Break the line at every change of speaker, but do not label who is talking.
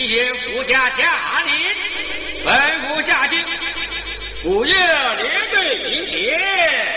谢夫家下令，吩咐下京，不要连队迎接。